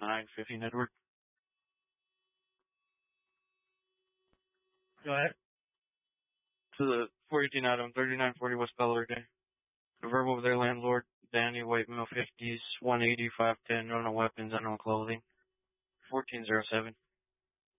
950 network. Go ahead. To the 418 Adam, 3940 West Bellevue Day. Verbal with their landlord, Danny, white male 50s, 180, 5'10", no weapons, no clothing. 1407.